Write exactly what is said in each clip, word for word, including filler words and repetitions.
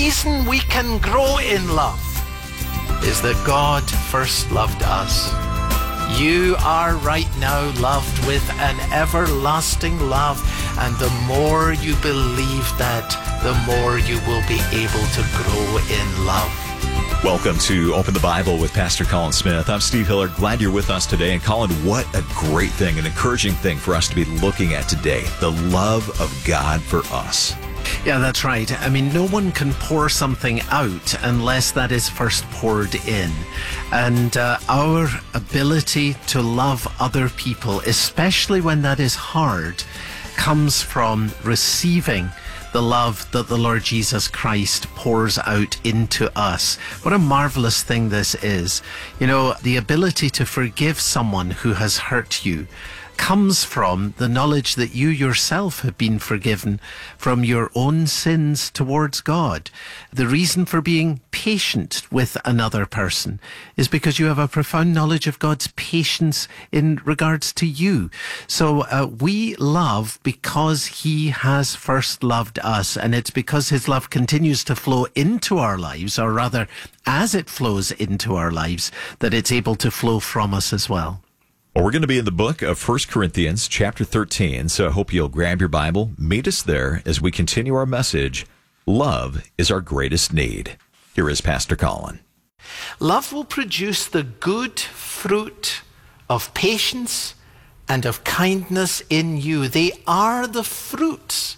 reason we can grow in love is that God first loved us. You are right now loved with an everlasting love, and the more you believe that, the more you will be able to grow in love. Welcome to Open the Bible with Pastor Colin Smith. I'm Steve Hiller. Glad you're with us today. And Colin, what a great thing, an encouraging thing for us to be looking at today, the love of God for us. Yeah, that's right. I mean, no one can pour something out unless that is first poured in. And uh, our ability to love other people, especially when that is hard, comes from receiving the love that the Lord Jesus Christ pours out into us. What a marvelous thing this is. You know, the ability to forgive someone who has hurt you comes from the knowledge that you yourself have been forgiven from your own sins towards God. The reason for being patient with another person is because you have a profound knowledge of God's patience in regards to you. So uh, we love because He has first loved us, and it's because His love continues to flow into our lives, or rather, as it flows into our lives, that it's able to flow from us as well. Well, we're going to be in the book of First Corinthians, chapter thirteen, so I hope you'll grab your Bible, meet us there as we continue our message, Love is Our Greatest Need. Here is Pastor Colin. Love will produce the good fruit of patience and of kindness in you. They are the fruits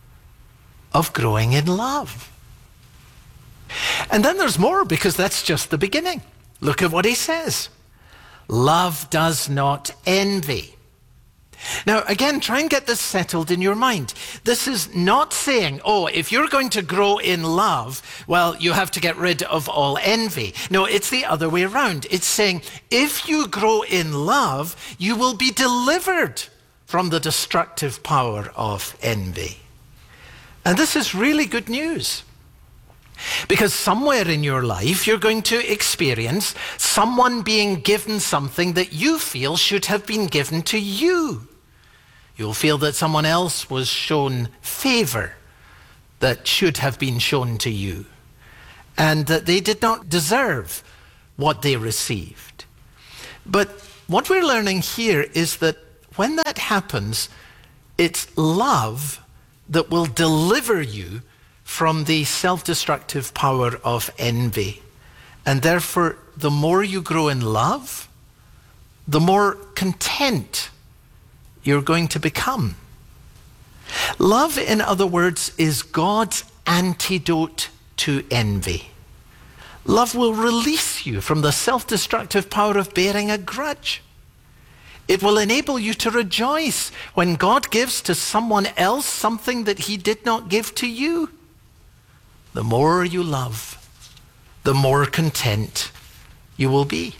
of growing in love. And then there's more, because that's just the beginning. Look at what he says. Love does not envy. Now, again, try and get this settled in your mind. This is not saying, oh, if you're going to grow in love, well, you have to get rid of all envy. No, it's the other way around. It's saying, if you grow in love, you will be delivered from the destructive power of envy. And this is really good news. Because somewhere in your life, you're going to experience someone being given something that you feel should have been given to you. You'll feel that someone else was shown favor that should have been shown to you, and that they did not deserve what they received. But what we're learning here is that when that happens, it's love that will deliver you from the self-destructive power of envy. And therefore, the more you grow in love, the more content you're going to become. Love, in other words, is God's antidote to envy. Love will release you from the self-destructive power of bearing a grudge. It will enable you to rejoice when God gives to someone else something that He did not give to you. The more you love, the more content you will be.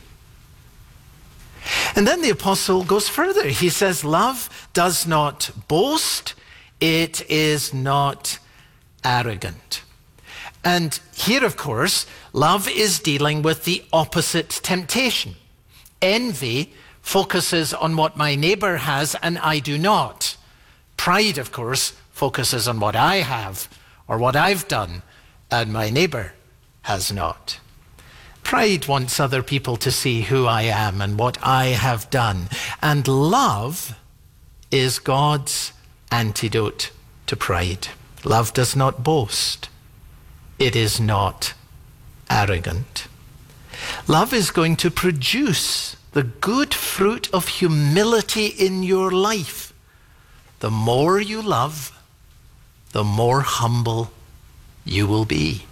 And then the apostle goes further. He says, love does not boast. It is not arrogant. And here, of course, love is dealing with the opposite temptation. Envy focuses on what my neighbor has and I do not. Pride, of course, focuses on what I have or what I've done and my neighbor has not. Pride wants other people to see who I am and what I have done. And love is God's antidote to pride. Love does not boast. It is not arrogant. Love is going to produce the good fruit of humility in your life. The more you love, the more humble you will be.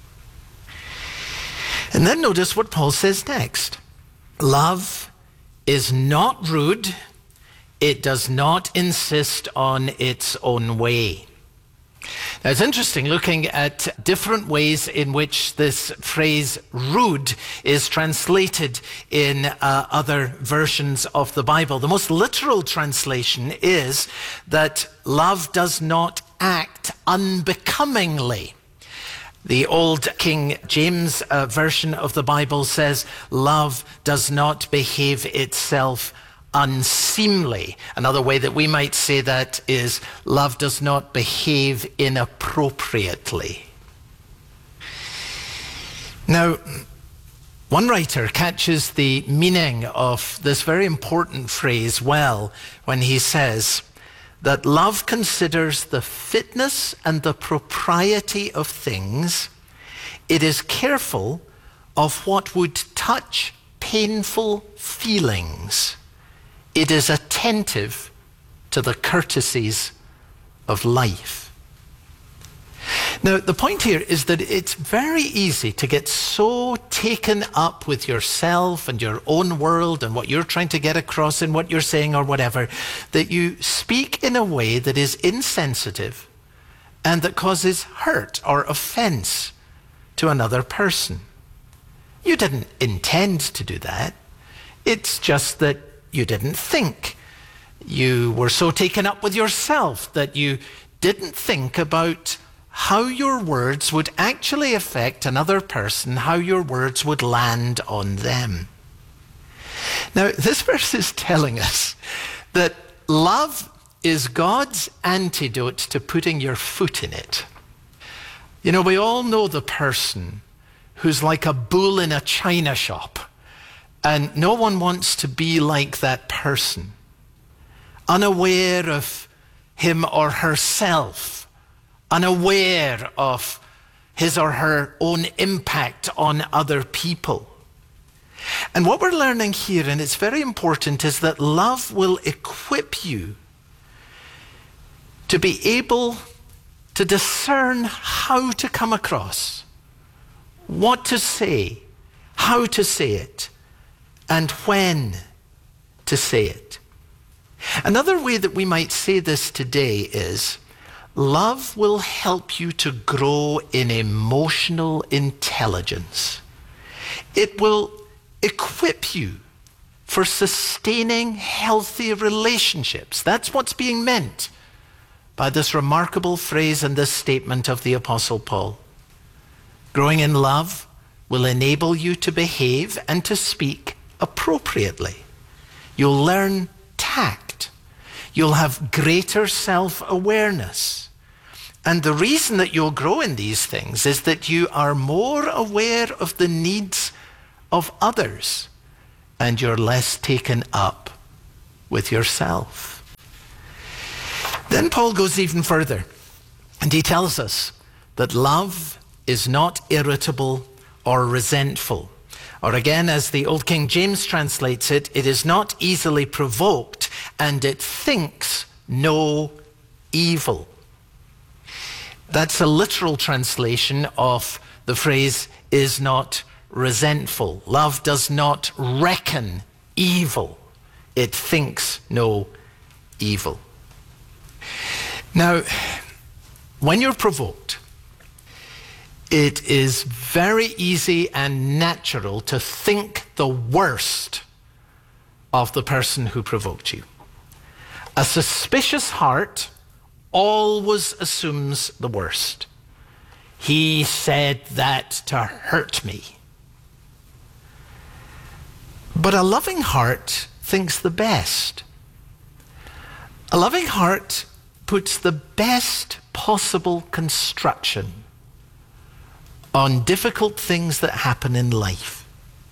And then notice what Paul says next. Love is not rude. It does not insist on its own way. Now, it's interesting looking at different ways in which this phrase rude is translated in uh, other versions of the Bible. The most literal translation is that love does not act unbecomingly. The old King James uh, version of the Bible says, love does not behave itself unseemly. Another way that we might say that is, love does not behave inappropriately. Now, one writer catches the meaning of this very important phrase well when he says that love considers the fitness and the propriety of things. It is careful of what would touch painful feelings. It is attentive to the courtesies of life. Now, the point here is that it's very easy to get so taken up with yourself and your own world and what you're trying to get across in what you're saying or whatever, that you speak in a way that is insensitive and that causes hurt or offense to another person. You didn't intend to do that. It's just that you didn't think. You were so taken up with yourself that you didn't think about how your words would actually affect another person, how your words would land on them. Now, this verse is telling us that love is God's antidote to putting your foot in it. You know, we all know the person who's like a bull in a china shop, and no one wants to be like that person, unaware of him or herself, unaware of his or her own impact on other people. And what we're learning here, and it's very important, is that love will equip you to be able to discern how to come across, what to say, how to say it, and when to say it. Another way that we might say this today is, love will help you to grow in emotional intelligence. It will equip you for sustaining healthy relationships. That's what's being meant by this remarkable phrase and this statement of the Apostle Paul. Growing in love will enable you to behave and to speak appropriately. You'll learn tact. You'll have greater self-awareness. And the reason that you'll grow in these things is that you are more aware of the needs of others and you're less taken up with yourself. Then Paul goes even further and he tells us that love is not irritable or resentful. Or again, as the Old King James translates it, it is not easily provoked and it thinks no evil. That's a literal translation of the phrase is not resentful. Love does not reckon evil. It thinks no evil. Now, when you're provoked, it is very easy and natural to think the worst of the person who provoked you. A suspicious heart always assumes the worst. He said that to hurt me. But a loving heart thinks the best. A loving heart puts the best possible construction on difficult things that happen in life.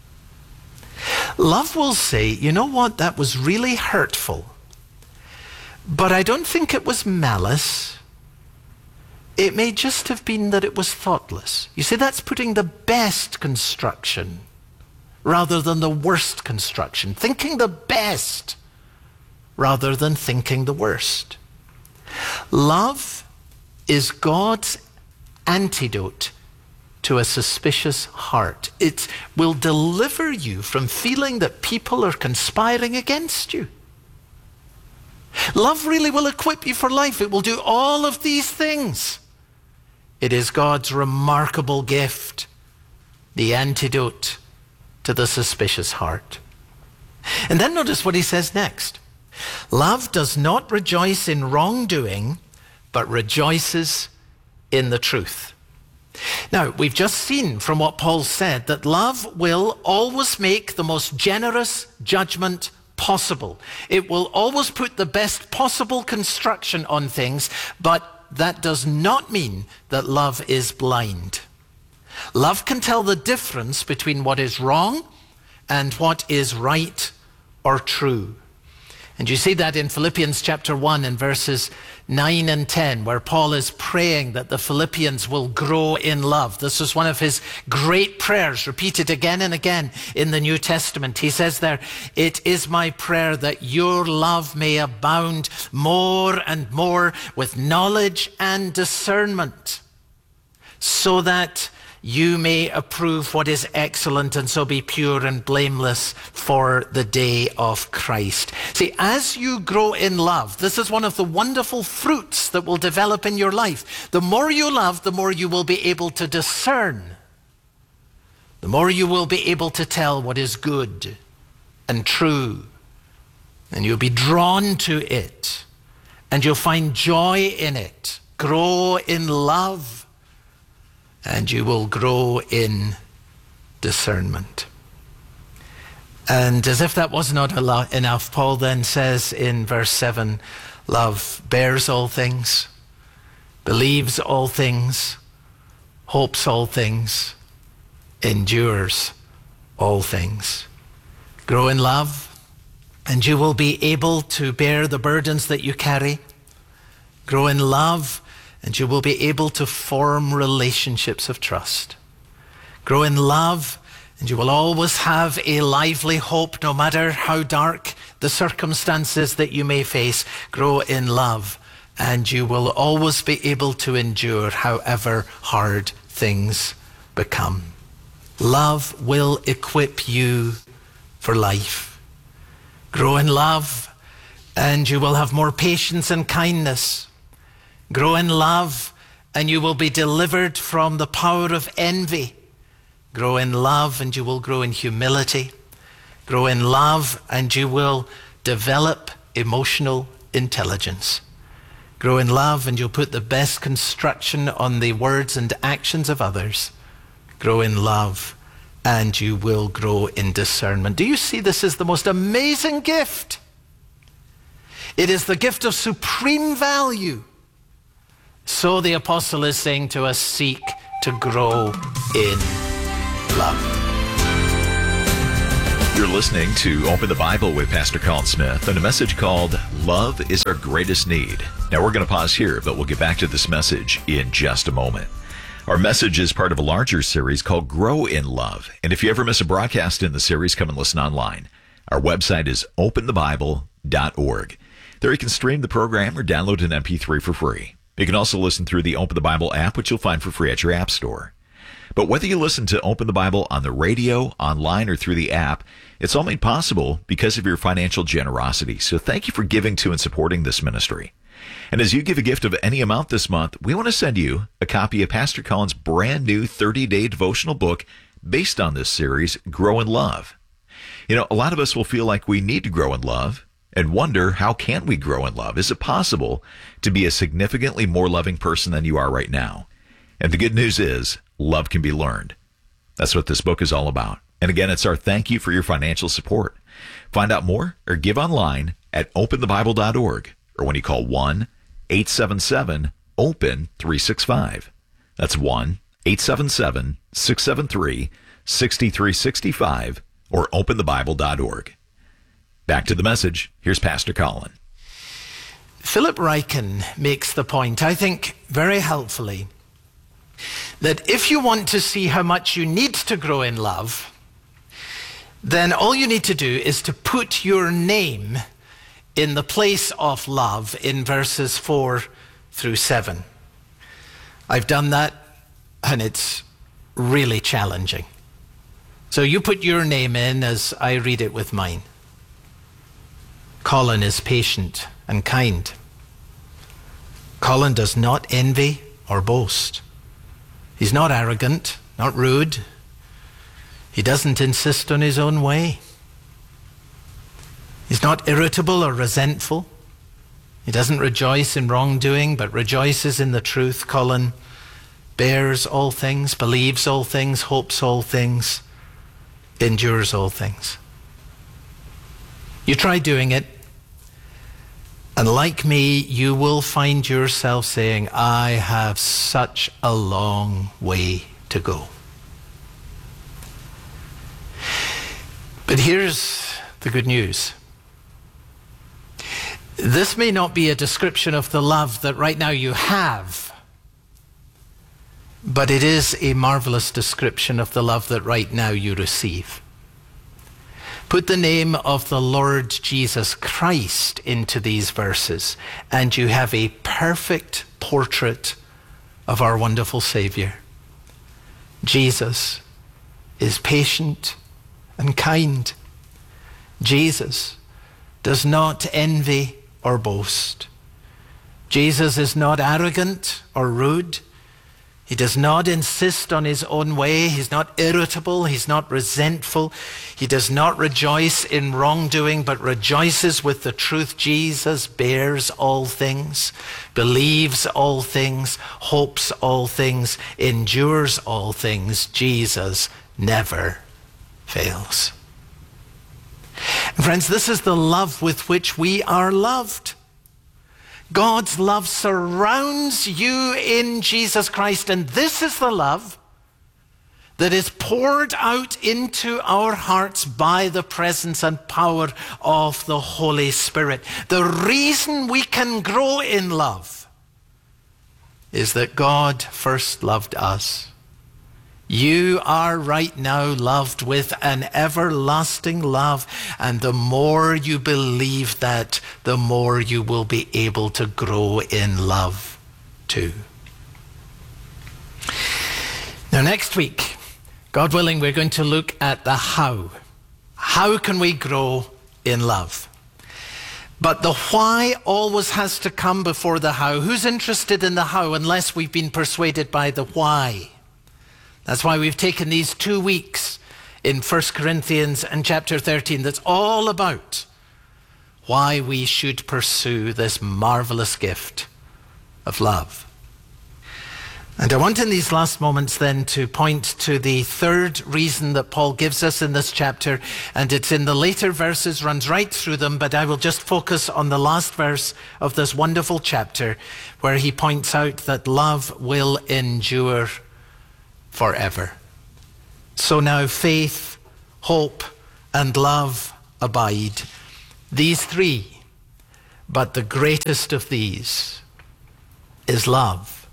Love will say, you know what, that was really hurtful, but I don't think it was malice. It may just have been that it was thoughtless. You see, that's putting the best construction rather than the worst construction. Thinking the best rather than thinking the worst. Love is God's antidote to a suspicious heart. It will deliver you from feeling that people are conspiring against you. Love really will equip you for life. It will do all of these things. It is God's remarkable gift, the antidote to the suspicious heart. And then notice what he says next. Love does not rejoice in wrongdoing, but rejoices in the truth. Now, we've just seen from what Paul said that love will always make the most generous judgment possible. It will always put the best possible construction on things, but that does not mean that love is blind. Love can tell the difference between what is wrong and what is right or true. And you see that in Philippians chapter one and verses nine and ten, where Paul is praying that the Philippians will grow in love. This is one of his great prayers, repeated again and again in the New Testament. He says there, "It is my prayer that your love may abound more and more with knowledge and discernment, so that you may approve what is excellent and so be pure and blameless for the day of Christ." See, as you grow in love, this is one of the wonderful fruits that will develop in your life. The more you love, the more you will be able to discern. The more you will be able to tell what is good and true. And you'll be drawn to it. And you'll find joy in it. Grow in love. And you will grow in discernment. And as if that was not enough, Paul then says in verse seven, love bears all things, believes all things, hopes all things, endures all things. Grow in love, and you will be able to bear the burdens that you carry. Grow in love, and you will be able to form relationships of trust. Grow in love, and you will always have a lively hope, no matter how dark the circumstances that you may face. Grow in love, and you will always be able to endure however hard things become. Love will equip you for life. Grow in love, and you will have more patience and kindness. Grow in love, and you will be delivered from the power of envy. Grow in love, and you will grow in humility. Grow in love, and you will develop emotional intelligence. Grow in love, and you'll put the best construction on the words and actions of others. Grow in love, and you will grow in discernment. Do you see this is the most amazing gift? It is the gift of supreme value. So the apostle is saying to us, seek to grow in love. You're listening to Open the Bible with Pastor Colin Smith and a message called Love is Our Greatest Need. Now we're going to pause here, but we'll get back to this message in just a moment. Our message is part of a larger series called Grow in Love. And if you ever miss a broadcast in the series, come and listen online. Our website is open the bible dot org. There you can stream the program or download an M P three for free. You can also listen through the Open the Bible app, which you'll find for free at your app store. But whether you listen to Open the Bible on the radio, online, or through the app, it's all made possible because of your financial generosity. So thank you for giving to and supporting this ministry. And as you give a gift of any amount this month, we want to send you a copy of Pastor Colin's brand new thirty-day devotional book based on this series, Grow in Love. You know, a lot of us will feel like we need to grow in love and wonder, how can we grow in love? Is it possible to be a significantly more loving person than you are right now? And the good news is, love can be learned. That's what this book is all about. And again, it's our thank you for your financial support. Find out more or give online at open the bible dot org or when you call one eight seven seven open three six five. That's one eight seven seven six seven three six three six five or open the bible dot org. Back to the message. Here's Pastor Colin. Philip Ryken makes the point, I think very helpfully, that if you want to see how much you need to grow in love, then all you need to do is to put your name in the place of love in verses four through seven. I've done that, and it's really challenging. So you put your name in as I read it with mine. Colin is patient and kind. Colin does not envy or boast. He's not arrogant, not rude. He doesn't insist on his own way. He's not irritable or resentful. He doesn't rejoice in wrongdoing, but rejoices in the truth. Colin bears all things, believes all things, hopes all things, endures all things. You try doing it, and like me, you will find yourself saying, I have such a long way to go. But here's the good news. This may not be a description of the love that right now you have, but it is a marvelous description of the love that right now you receive. Put the name of the Lord Jesus Christ into these verses, and you have a perfect portrait of our wonderful Savior. Jesus is patient and kind. Jesus does not envy or boast. Jesus is not arrogant or rude. He does not insist on his own way. He's not irritable. He's not resentful. He does not rejoice in wrongdoing, but rejoices with the truth. Jesus bears all things, believes all things, hopes all things, endures all things. Jesus never fails. And friends, this is the love with which we are loved. God's love surrounds you in Jesus Christ, and this is the love that is poured out into our hearts by the presence and power of the Holy Spirit. The reason we can grow in love is that God first loved us. You are right now loved with an everlasting love, and the more you believe that, the more you will be able to grow in love too. Now next week, God willing, we're going to look at the how. How can we grow in love? But the why always has to come before the how. Who's interested in the how unless we've been persuaded by the why? That's why we've taken these two weeks in First Corinthians and chapter thirteen. That's all about why we should pursue this marvelous gift of love. And I want in these last moments then to point to the third reason that Paul gives us in this chapter, and it's in the later verses, runs right through them, but I will just focus on the last verse of this wonderful chapter where he points out that love will endure forever. So now faith, hope, and love abide. These three, but the greatest of these is love.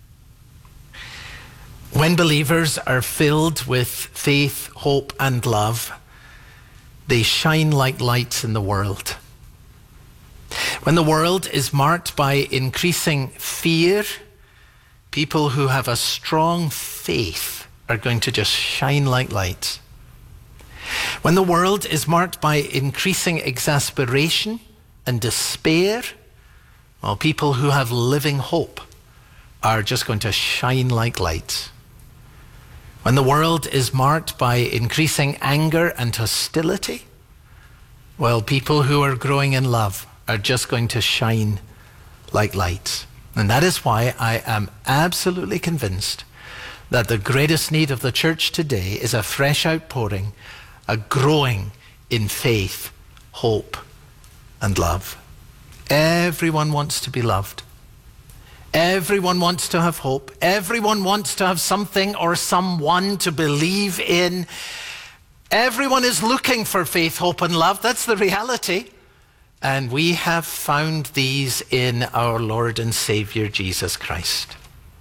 When believers are filled with faith, hope, and love, they shine like lights in the world. When the world is marked by increasing fear, people who have a strong faith are going to just shine like lights. When the world is marked by increasing exasperation and despair, well, people who have living hope are just going to shine like lights. When the world is marked by increasing anger and hostility, well, people who are growing in love are just going to shine like lights. And that is why I am absolutely convinced that the greatest need of the church today is a fresh outpouring, a growing in faith, hope, and love. Everyone wants to be loved. Everyone wants to have hope. Everyone wants to have something or someone to believe in. Everyone is looking for faith, hope, and love. That's the reality. And we have found these in our Lord and Savior, Jesus Christ.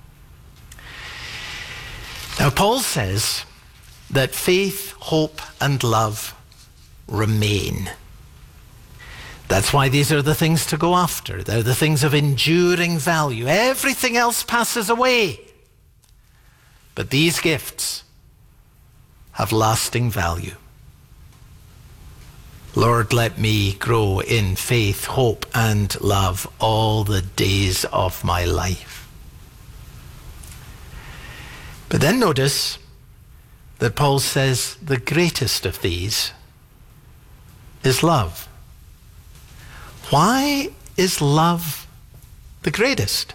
Now, Paul says that faith, hope, and love remain. That's why these are the things to go after. They're the things of enduring value. Everything else passes away. But these gifts have lasting value. Lord, let me grow in faith, hope, and love all the days of my life. But then notice that Paul says the greatest of these is love. Why is love the greatest?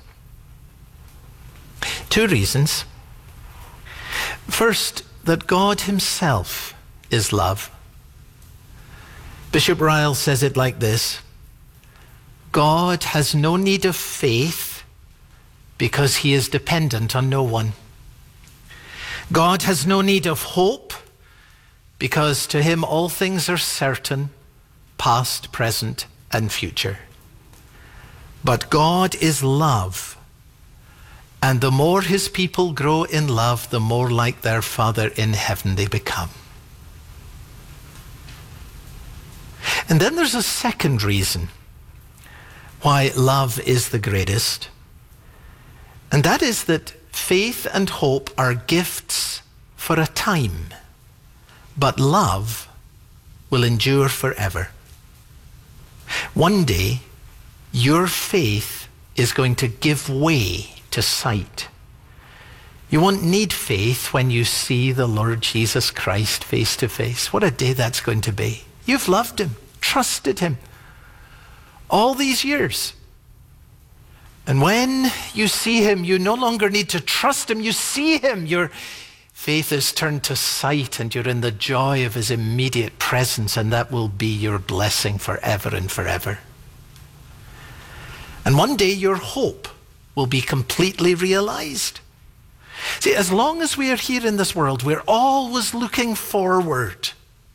Two reasons. First, that God himself is love. Bishop Ryle says it like this: God has no need of faith because he is dependent on no one. God has no need of hope because to him all things are certain, past, present, and future. But God is love, and the more his people grow in love, the more like their Father in heaven they become. And then there's a second reason why love is the greatest, and that is that faith and hope are gifts for a time, but love will endure forever. One day, your faith is going to give way to sight. You won't need faith when you see the Lord Jesus Christ face to face. What a day that's going to be. You've loved him, trusted him all these years. And when you see him, you no longer need to trust him. You see him. Your faith is turned to sight, and you're in the joy of his immediate presence, and that will be your blessing forever and forever. And one day your hope will be completely realized. See, as long as we are here in this world, we're always looking forward.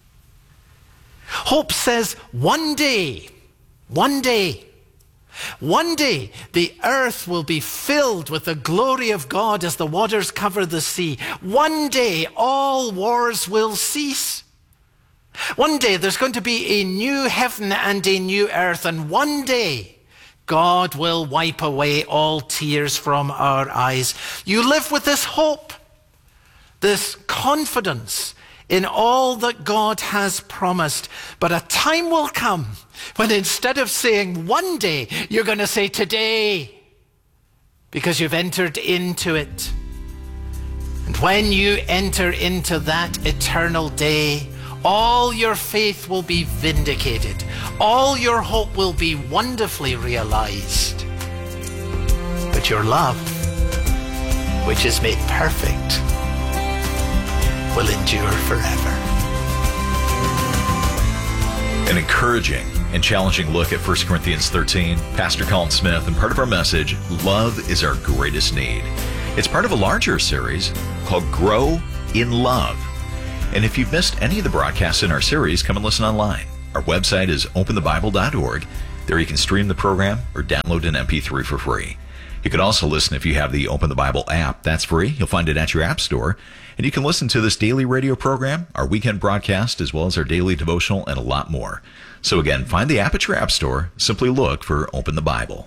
Hope says, one day, one day, one day the earth will be filled with the glory of God as the waters cover the sea. One day all wars will cease. One day there's going to be a new heaven and a new earth, and one day God will wipe away all tears from our eyes. You live with this hope, this confidence in all that God has promised. But a time will come when instead of saying one day, you're going to say today, because you've entered into it. And when you enter into that eternal day, all your faith will be vindicated. All your hope will be wonderfully realized. But your love, which is made perfect, will endure forever. An encouraging and challenging look at First Corinthians thirteen. Pastor Colin Smith, and part of our message, Love is Our Greatest Need. It's part of a larger series called Grow in Love. And if you've missed any of the broadcasts in our series, come and listen online. Our website is open the bible dot org. There you can stream the program or download an M P three for free. You can also listen if you have the Open the Bible app. That's free. You'll find it at your app store. And you can listen to this daily radio program, our weekend broadcast, as well as our daily devotional, and a lot more. So again, find the app at your app store. Simply look for Open the Bible.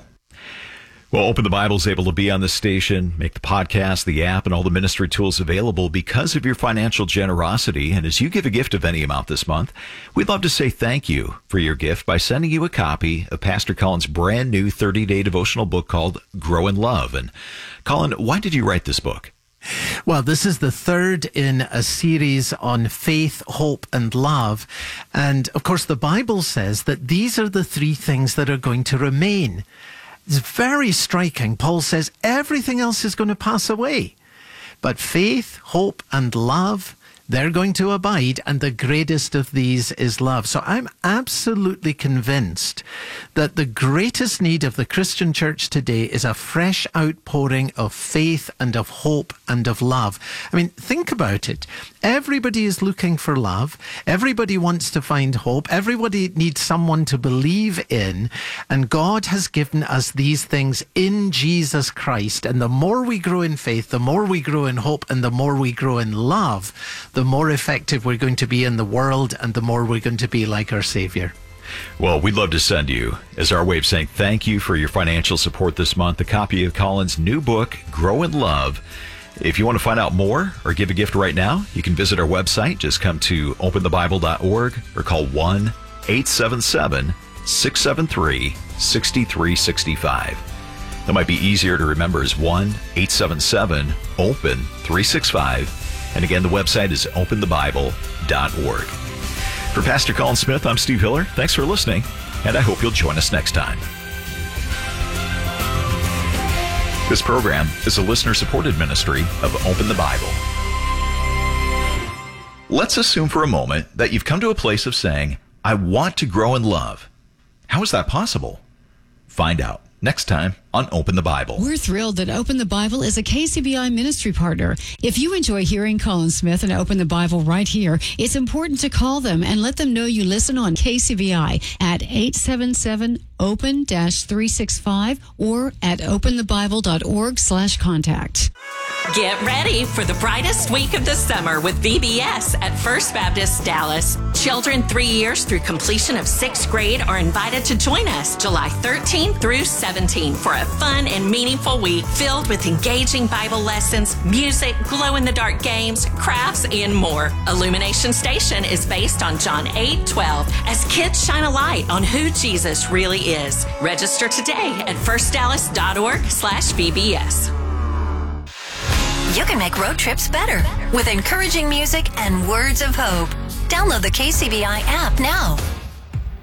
Well, Open the Bible is able to be on this station, make the podcast, the app, and all the ministry tools available because of your financial generosity. And as you give a gift of any amount this month, we'd love to say thank you for your gift by sending you a copy of Pastor Colin's brand new thirty-day devotional book called Grow in Love. And Colin, why did you write this book? Well, this is the third in a series on faith, hope, and love. And of course, the Bible says that these are the three things that are going to remain. It's very striking. Paul says everything else is going to pass away. But faith, hope, and love, they're going to abide, and the greatest of these is love. So I'm absolutely convinced that the greatest need of the Christian church today is a fresh outpouring of faith and of hope and of love. I mean, think about it. Everybody is looking for love. Everybody wants to find hope. Everybody needs someone to believe in. And God has given us these things in Jesus Christ. And the more we grow in faith, the more we grow in hope, and the more we grow in love, the more effective we're going to be in the world, and the more we're going to be like our Savior. Well, we'd love to send you, as our way of saying thank you for your financial support this month, a copy of Colin's new book, Grow in Love. If you want to find out more or give a gift right now, you can visit our website. Just come to open the bible dot org or call one eight seven seven, six seven three, six three six five. That might be easier to remember as one eight seven seven, open three six five. And again, the website is open the bible dot org. For Pastor Colin Smith, I'm Steve Hiller. Thanks for listening, and I hope you'll join us next time. This program is a listener-supported ministry of Open the Bible. Let's assume for a moment that you've come to a place of saying, I want to grow in love. How is that possible? Find out next time on Open the Bible. We're thrilled that Open the Bible is a K C B I ministry partner. If you enjoy hearing Colin Smith and Open the Bible right here, it's important to call them and let them know you listen on K C B I at eight seven seven open three six five or at openthebible.org slash contact. Get ready for the brightest week of the summer with V B S at First Baptist Dallas. Children three years through completion of sixth grade are invited to join us July thirteenth through seventeenth for a fun and meaningful week filled with engaging Bible lessons, music, glow-in-the-dark games, crafts, and more. Illumination Station is based on John eight twelve as kids shine a light on who Jesus really is. Register today at firstdallas.org slash VBS. You can make road trips better with encouraging music and words of hope. Download the K C B I app now.